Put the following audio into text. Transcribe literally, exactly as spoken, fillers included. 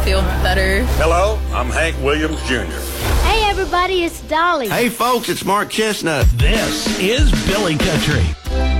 feel better. Hello, I'm Hank Williams Junior Hey, everybody, it's Dolly. Hey, folks, it's Mark Chestnut. This is Billy Country.